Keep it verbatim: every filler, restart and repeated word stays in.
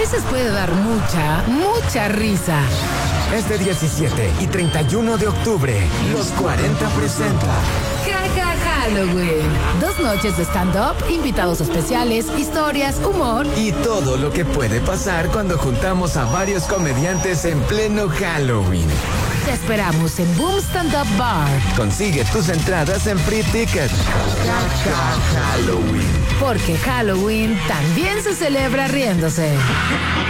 veces puede dar mucha, mucha risa. Este diecisiete y treinta y uno de octubre, Los cuarenta presenta Jaja Halloween. Dos noches de stand-up, invitados especiales, historias, humor y todo lo que puede pasar cuando juntamos a varios comediantes en pleno Halloween. Te esperamos en Boom Stand Up Bar. Consigue tus entradas en Free Ticket. Jaja Halloween. Porque Halloween también se celebra riéndose.